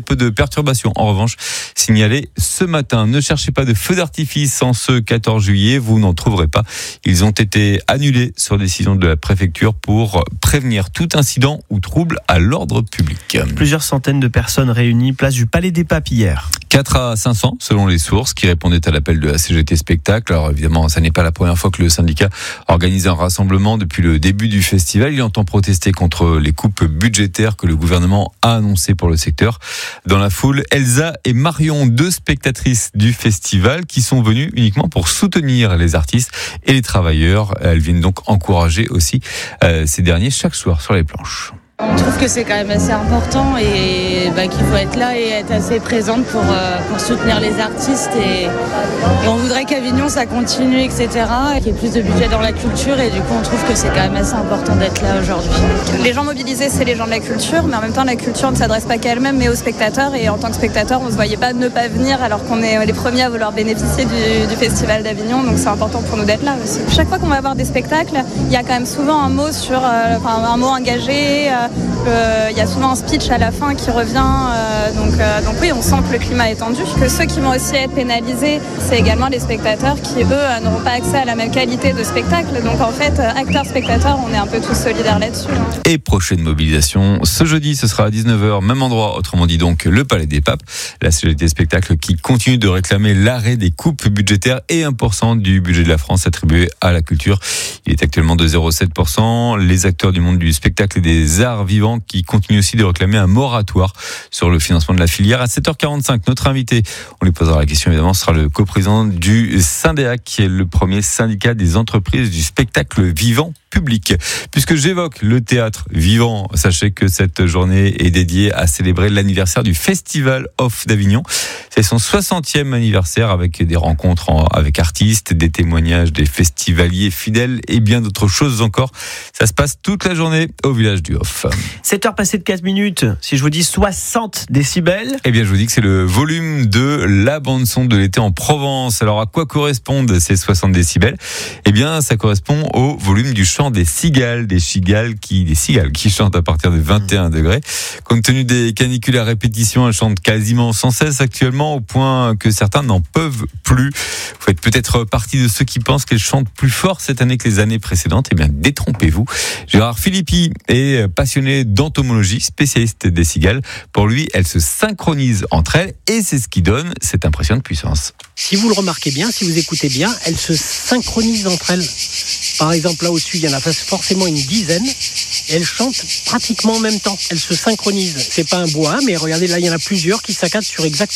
peu de perturbations. En revanche, signalées ce matin. Ne cherchez pas de feux d'artifice en ce 14 juillet. Vous n'en trouverez pas. Ils ont été annulés sur décision de la préfecture pour prévenir tout incident ou trouble à l'ordre public. Plusieurs centaines de personnes réunies place du Palais des Papes hier. 4 à 500 selon les sources qui répondaient à l'appel de la CGT Spectacle. Alors évidemment, ça n'est pas la première fois que le syndicat organise un rassemblement depuis le début du festival. Il entend protester contre les coupes budgétaires que le gouvernement a annoncées pour le secteur. Dans la foule, Elsa et Marion, 2 spectatrices du festival qui sont venues uniquement pour soutenir les artistes et les travailleurs. Elles viennent donc encourager aussi ces derniers chaque soir sur les planches. On trouve que c'est quand même assez important et qu'il faut être là et être assez présente pour soutenir les artistes et on voudrait qu'Avignon ça continue, etc. Qu'il y ait plus de budget dans la culture et du coup on trouve que c'est quand même assez important d'être là aujourd'hui. Les gens mobilisés c'est les gens de la culture, mais en même temps la culture ne s'adresse pas qu'à elle-même mais aux spectateurs et en tant que spectateur on ne se voyait pas ne pas venir alors qu'on est les premiers à vouloir bénéficier du festival d'Avignon, donc c'est important pour nous d'être là aussi. Chaque fois qu'on va avoir des spectacles, il y a quand même souvent un mot un mot engagé. Il y a souvent un speech à la fin qui revient, donc oui, on sent que le climat est tendu. Que ceux qui vont aussi être pénalisés, c'est également les spectateurs qui, eux, n'auront pas accès à la même qualité de spectacle. Donc en fait, acteurs-spectateurs, on est un peu tous solidaires là-dessus. Et prochaine mobilisation, ce jeudi, ce sera à 19h, même endroit, autrement dit donc le Palais des Papes. La CGT Spectacle qui continue de réclamer l'arrêt des coupes budgétaires et 1% du budget de la France attribué à la culture. Il est actuellement de 0,7%. Les acteurs du monde du spectacle et des arts vivants qui continue aussi de réclamer un moratoire sur le financement de la filière. À 7h45, notre invité, on lui posera la question évidemment, sera le coprésident du Syndéac, qui est le premier syndicat des entreprises du spectacle vivant public. Puisque j'évoque le théâtre vivant, sachez que cette journée est dédiée à célébrer l'anniversaire du Festival Off d'Avignon. C'est son 60e anniversaire avec des rencontres avec artistes, des témoignages des festivaliers fidèles et bien d'autres choses encore. Ça se passe toute la journée au village du Off. 7h passées de 4 minutes. Si je vous dis 60 décibels. Eh bien, je vous dis que c'est le volume de la bande-son de l'été en Provence. Alors, à quoi correspondent ces 60 décibels? Eh bien, ça correspond au volume du chant des cigales. Des cigales qui chantent à partir de 21 degrés. Compte tenu des canicules à répétition, elles chantent quasiment sans cesse actuellement, au point que certains n'en peuvent plus. Vous faites peut-être partie de ceux qui pensent qu'elles chantent plus fort cette année que les années précédentes. Eh bien, détrompez-vous. Gérard Philippi est passionné d'entomologie, spécialiste des cigales. Pour lui, elles se synchronisent entre elles et c'est ce qui donne cette impression de puissance. Si vous le remarquez bien, si vous écoutez bien, elles se synchronisent entre elles. Par exemple, là au-dessus, il y en a forcément une dizaine et elles chantent pratiquement en même temps. Elles se synchronisent. C'est pas un bois, mais regardez, là, il y en a plusieurs qui s'accadent sur exactement